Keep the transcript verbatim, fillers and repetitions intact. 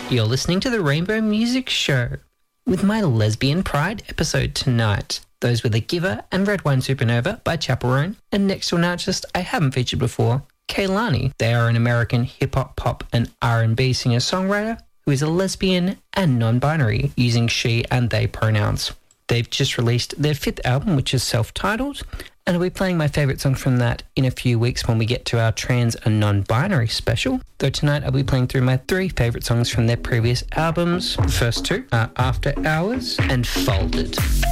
You're listening to the Rainbow Music Show with my Lesbian Pride episode tonight. Those were The Giver and Red Wine Supernova by Chaperone. And next to an artist I haven't featured before, Kehlani. They are an American hip-hop, pop and R and B singer-songwriter who is a lesbian and non-binary, using she and they pronouns. They've just released their fifth album, which is self-titled, and I'll be playing my favourite song from that in a few weeks when we get to our trans and non-binary special. Though tonight I'll be playing through my three favourite songs from their previous albums. The first two are After Hours and Folded.